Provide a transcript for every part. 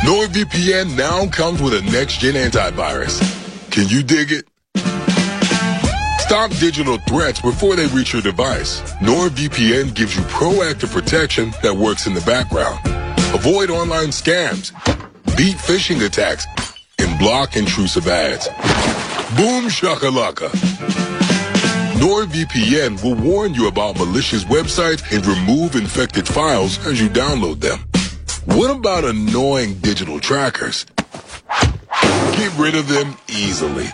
NordVPN now comes with a next-gen antivirus. Can you dig it? Stop digital threats before they reach your device. NordVPN gives you proactive protection that works in the background. Avoid online scams, beat phishing attacks, and block intrusive ads. Boom shakalaka. NordVPN will warn you about malicious websites and remove infected files as you download them. What about annoying digital trackers? Get rid of them easily.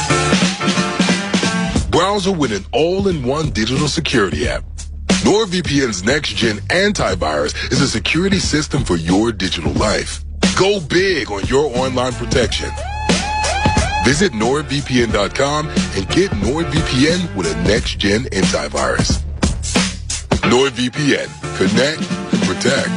Browser with an all-in-one digital security app. NordVPN's next-gen antivirus is a security system for your digital life. Go big on your online protection. Visit NordVPN.com and get NordVPN with a next-gen antivirus. NordVPN. Connect and protect.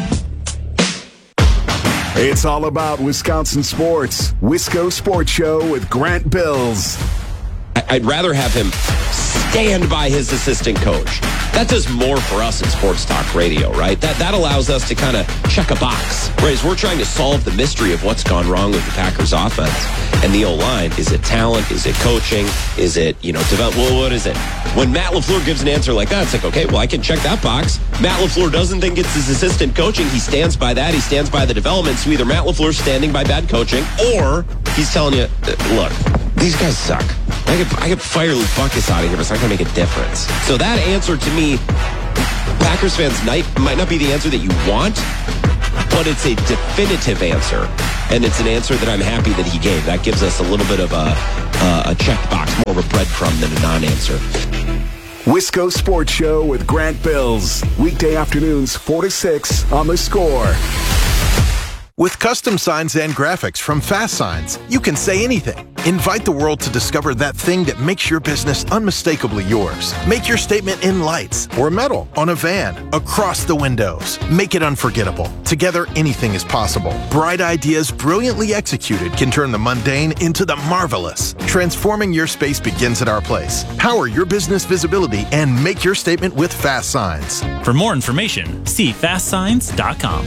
It's all about Wisconsin sports. Wisco Sports Show with Grant Bills. I'd rather have him stand by his assistant coach. That does more for us in sports talk radio, right? That allows us to kind of check a box. Whereas we're trying to solve the mystery of what's gone wrong with the Packers offense and the O-line. Is it talent? Is it coaching? Is it, develop? Well, what is it? When Matt LaFleur gives an answer like that, it's like, okay, well, I can check that box. Matt LaFleur doesn't think it's his assistant coaching. He stands by that. He stands by the development. So either Matt LaFleur's standing by bad coaching or he's telling you, look, these guys suck. I could fire Luke Buckus out of here, but it's not going to make a difference. So that answer to me, Packers fans might not be the answer that you want, but it's a definitive answer. And it's an answer that I'm happy that he gave. That gives us a little bit of a checkbox, more of a breadcrumb than a non-answer. Wisco Sports Show with Grant Bills. Weekday afternoons 4 to 6 on The Score. With custom signs and graphics from Fast Signs, you can say anything. Invite the world to discover that thing that makes your business unmistakably yours. Make your statement in lights or metal, on a van, across the windows. Make it unforgettable. Together, anything is possible. Bright ideas brilliantly executed can turn the mundane into the marvelous. Transforming your space begins at our place. Power your business visibility and make your statement with Fast Signs. For more information, see fastsigns.com.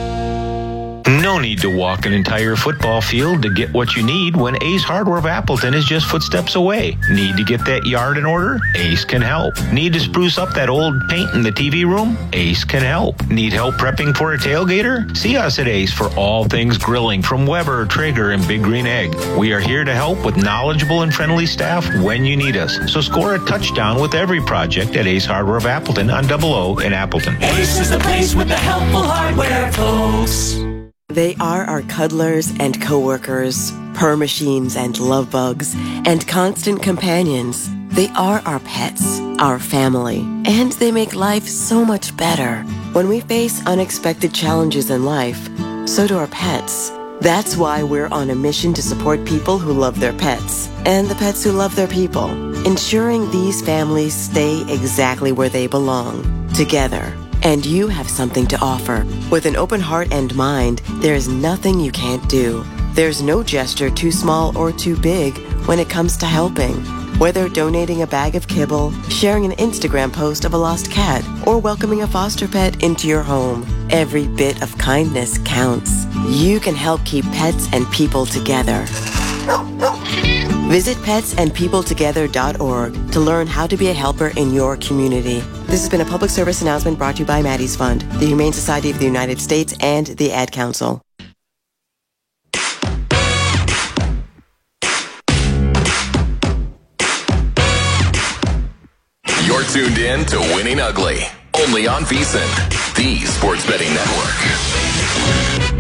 No need to walk an entire football field to get what you need when Ace Hardware of Appleton is just footsteps away. Need to get that yard in order? Ace can help. Need to spruce up that old paint in the TV room? Ace can help. Need help prepping for a tailgater? See us at Ace for all things grilling from Weber, Traeger, and Big Green Egg. We are here to help with knowledgeable and friendly staff when you need us. So score a touchdown with every project at Ace Hardware of Appleton on 00 in Appleton. Ace is the place with the helpful hardware, folks. They are our cuddlers and coworkers, purr machines and love bugs, and constant companions. They are our pets, our family, and they make life so much better. When we face unexpected challenges in life, so do our pets. That's why we're on a mission to support people who love their pets and the pets who love their people, ensuring these families stay exactly where they belong, together. And you have something to offer. With an open heart and mind, there's nothing you can't do. There's no gesture too small or too big when it comes to helping. Whether donating a bag of kibble, sharing an Instagram post of a lost cat, or welcoming a foster pet into your home, every bit of kindness counts. You can help keep pets and people together. Visit petsandpeopletogether.org to learn how to be a helper in your community. This has been a public service announcement brought to you by Maddie's Fund, the Humane Society of the United States, and the Ad Council. You're tuned in to Winning Ugly, only on VSiN, the sports betting network.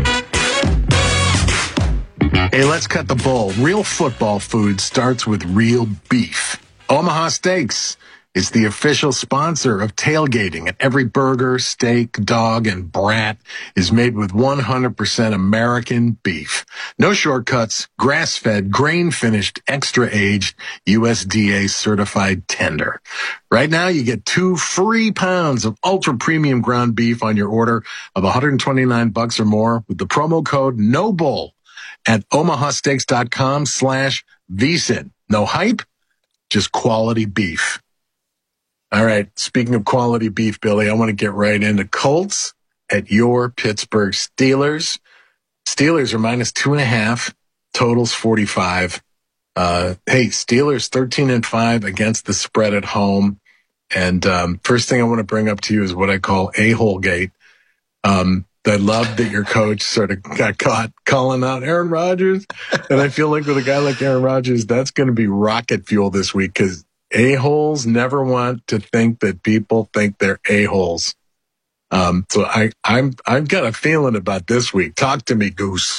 Hey, let's cut the bull. Real football food starts with real beef. Omaha Steaks is the official sponsor of tailgating, and every burger, steak, dog, and brat is made with 100% American beef. No shortcuts, grass-fed, grain-finished, extra-aged, USDA-certified tender. Right now, you get 2 free pounds of ultra-premium ground beef on your order of $129 or more with the promo code NOBULL at omahasteaks.com/VSiN. No hype, just quality beef. All right, speaking of quality beef, Billy, I want to get right into Colts at your Pittsburgh Steelers. Steelers are minus 2.5. Totals 45. Hey, Steelers 13-5 against the spread at home. And first thing I want to bring up to you is what I call a-hole gate. I love that your coach sort of got caught calling out Aaron Rodgers. And I feel like with a guy like Aaron Rodgers, that's going to be rocket fuel this week because a-holes never want to think that people think they're a-holes. So I've got a feeling about this week. Talk to me, Goose.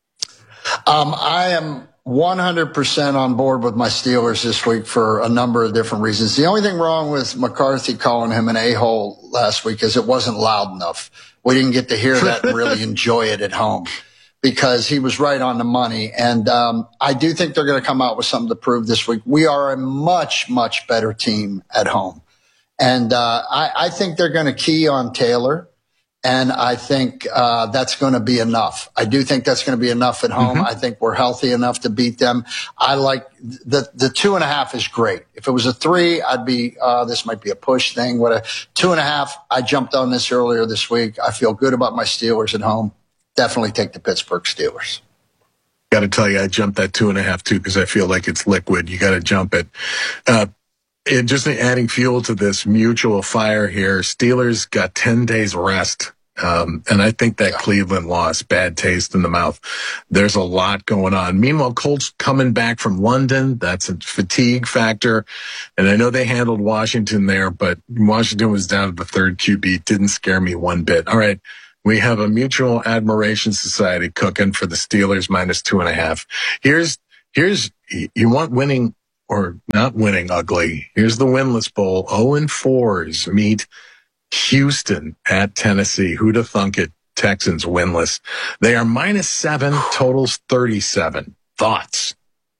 I am 100% on board with my Steelers this week for a number of different reasons. The only thing wrong with McCarthy calling him an a-hole last week is it wasn't loud enough. We didn't get to hear that and really enjoy it at home because he was right on the money. And I do think they're going to come out with something to prove this week. We are a much, much better team at home. And I think they're going to key on Taylor. And I think that's going to be enough. I do think that's going to be enough at home. I think we're healthy enough to beat them. I like the 2.5 is great. If it was a 3, I'd be, this might be a push thing. What a 2.5. I jumped on this earlier this week. I feel good about my Steelers at home. Definitely take the Pittsburgh Steelers. Got to tell you, I jumped that 2.5 too because I feel like it's liquid. You got to jump it. And just adding fuel to this mutual fire here, Steelers got 10 days rest. And I think that Cleveland loss, bad taste in the mouth. There's a lot going on. Meanwhile, Colts coming back from London. That's a fatigue factor. And I know they handled Washington there, but Washington was down to the third QB. Didn't scare me one bit. All right. We have a mutual admiration society cooking for the Steelers minus 2.5. Here's, you want winning or not winning ugly. Here's the winless bowl. 0-4s meet Houston at Tennessee. Who'd have thunk it? Texans winless. They are minus 7, totals 37. Thoughts?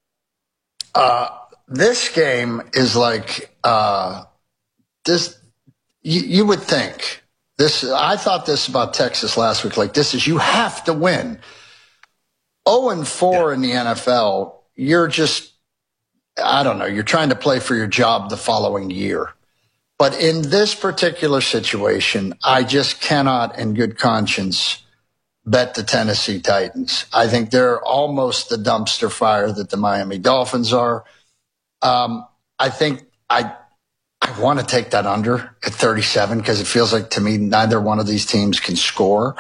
This game is like, this, you would think this, I thought this about Texas last week. Like this is, you have to win. 0-4 in the NFL. You're just, I don't know. You're trying to play for your job the following year. But in this particular situation, I just cannot, in good conscience, bet the Tennessee Titans. I think they're almost the dumpster fire that the Miami Dolphins are. I think I want to take that under at 37 because it feels like to me neither one of these teams can score.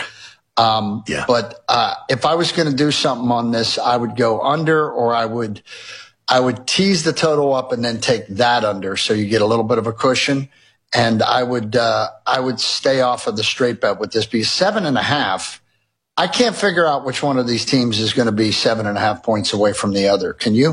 But if I was going to do something on this, I would go under, or I would tease the total up and then take that under, so you get a little bit of a cushion. And I would stay off of the straight bet with this because 7.5. I can't figure out which one of these teams is going to be 7.5 points away from the other. Can you?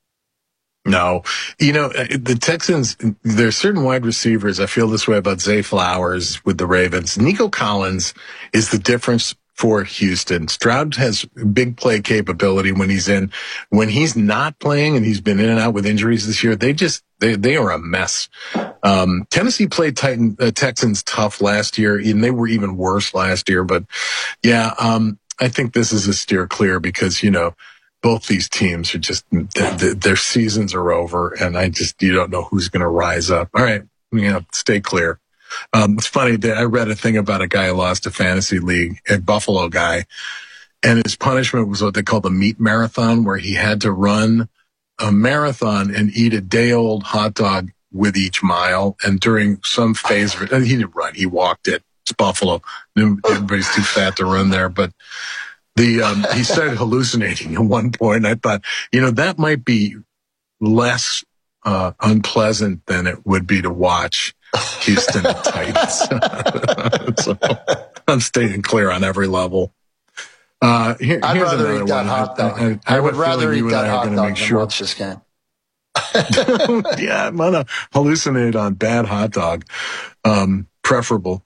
No. You know, the Texans, there's certain wide receivers. I feel this way about Zay Flowers with the Ravens. Nico Collins is the difference for Houston. Stroud has big play capability when he's in. When he's not playing, and he's been in and out with injuries this year, they are a mess. Tennessee played Texans tough last year, and they were even worse last year. But yeah, I think this is a steer clear because, you know, both these teams are just, their seasons are over, and you don't know who's going to rise up. All right, stay clear. It's funny that I read a thing about a guy who lost a fantasy league, a Buffalo guy, and his punishment was what they call the meat marathon, where he had to run a marathon and eat a day-old hot dog with each mile. And during some phase of it, he didn't run, he walked it. It's Buffalo. Everybody's too fat to run there, but he started hallucinating at one point. I thought, that might be less unpleasant than it would be to watch Houston Titans. So I'm staying clear on every level. I'd rather eat that hot dog. I would rather eat that hot dog than watch this game. Yeah, I'm going to hallucinate on bad hot dog. Preferable.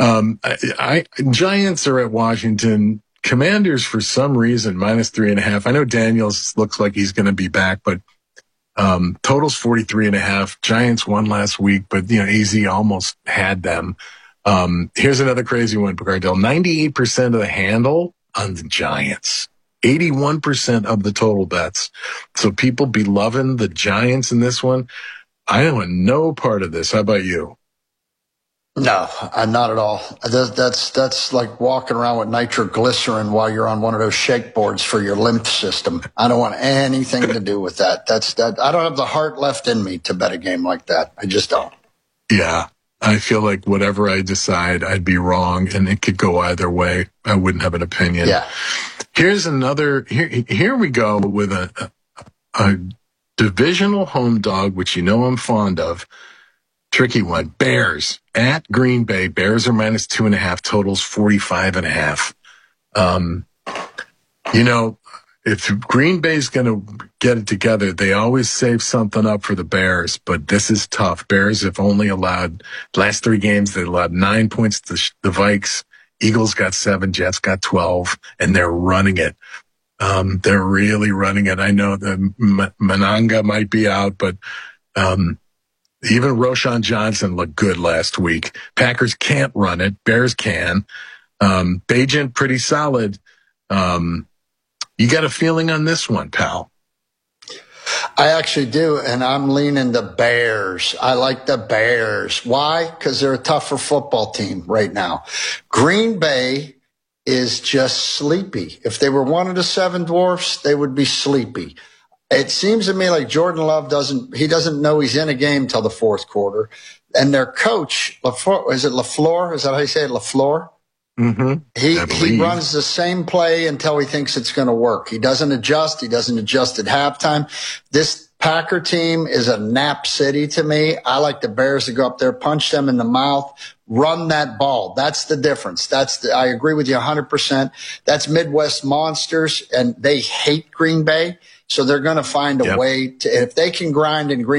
Giants are at Washington. Commanders, for some reason, minus 3.5. I know Daniels looks like he's going to be back, but total's 43.5. Giants won last week, but AZ almost had them. Here's another crazy one, Picardell. 98% of the handle on the Giants. 81% of the total bets. So people be loving the Giants in this one. I don't want no part of this. How about you? No, not at all. That's like walking around with nitroglycerin while you're on one of those shake boards for your lymph system. I don't want anything to do with that. I don't have the heart left in me to bet a game like that. I just don't. Yeah. I feel like whatever I decide, I'd be wrong, and it could go either way. I wouldn't have an opinion. Yeah. Here's another. Here we go with a divisional home dog, which you know I'm fond of. Tricky one. Bears at Green Bay. Bears are -2.5. Totals 45.5. If Green Bay's going to get it together, they always save something up for the Bears, but this is tough. Bears have only allowed, last 3 games, they allowed 9 points to the Vikes. Eagles got 7, Jets got 12, and they're running it. They're really running it. I know that Mananga might be out, but even Roshan Johnson looked good last week. Packers can't run it. Bears can. Bagent, pretty solid. You got a feeling on this one, pal? I actually do, and I'm leaning the Bears. I like the Bears. Why? Because they're a tougher football team right now. Green Bay is just sleepy. If they were one of the 7 dwarfs, they would be sleepy. It seems to me like Jordan Love doesn't know he's in a game till the 4th quarter. And their coach, LaFleur, is it LaFleur? Is that how you say it, LaFleur? Mm-hmm. He runs the same play until he thinks it's going to work. He doesn't adjust. He doesn't adjust at halftime. This Packer team is a nap city to me. I like the Bears to go up there, punch them in the mouth, run that ball. That's the difference. I agree with you 100%. That's Midwest monsters, and they hate Green Bay. So they're going to find a way to, if they can grind in Green